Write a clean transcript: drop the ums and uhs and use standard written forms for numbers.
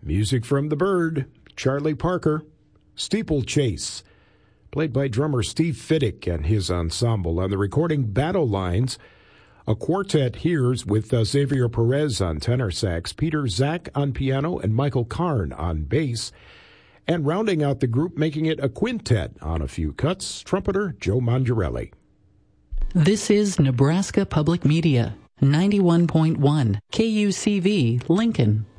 Music from The Bird, Charlie Parker. Steeplechase, played by drummer Steve Fiddick and his ensemble. On the recording, Battle Lines. A quartet here's with Xavier Perez on tenor sax, Peter Zach on piano, and Michael Karn on bass. And rounding out the group, making it a quintet on a few cuts, trumpeter Joe Mangiarelli. This is Nebraska Public Media, 91.1 KUCV, Lincoln.